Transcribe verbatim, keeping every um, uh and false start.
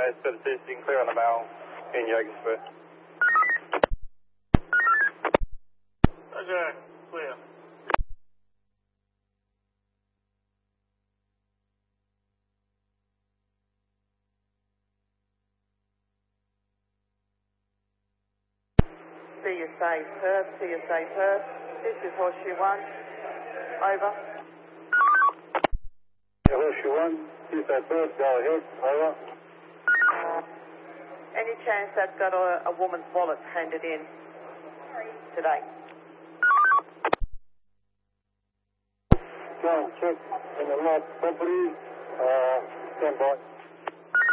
United Service Station, clear on the mile in Yagensburg. Roger, clear. C S A Perth, C S A Perth. This is Horseshoe one. Over. Yeah, Horseshoe one, C S A Perth, go ahead. Over. Any chance that's got a, a woman's wallet handed in today? Go and check in the lot property. Uh, stand by.